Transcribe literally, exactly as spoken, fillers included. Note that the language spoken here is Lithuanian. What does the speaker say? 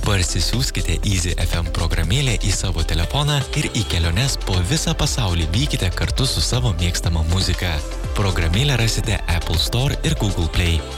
Parsisiųskite Easy F M programėlę į savo telefoną ir į keliones po visą pasaulį vykite kartu su savo mėgstama muzika. Programėlę rasite Apple Store ir Google Play.